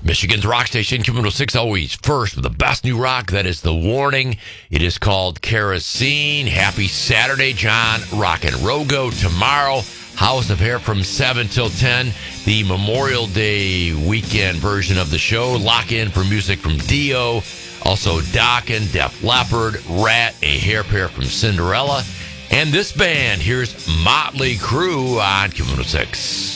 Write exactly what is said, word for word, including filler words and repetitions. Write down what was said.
Michigan's rock station, Q one oh six, always first with the best new rock. That is The Warning. It is called Kerosene. Happy Saturday, John Rock and Rogo. Tomorrow, House of Hair from seven till ten. The Memorial Day weekend version of the show. Lock in for music from Dio. Also, Dokken, Def Leppard, Rat, A Hair Pair from Cinderella. And this band, here's Motley Crue on Q one oh six.